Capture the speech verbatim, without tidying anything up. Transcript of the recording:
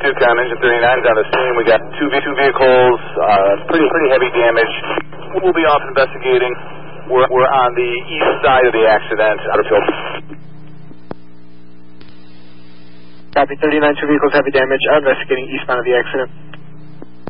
Tucon, engine thirty-nine is on the scene. We got two, two vehicles, uh, pretty pretty heavy damage. We'll be off investigating. We're, we're on the east side of the accident. Copy, thirty-nine, two vehicles, heavy damage. I'm investigating eastbound of the accident.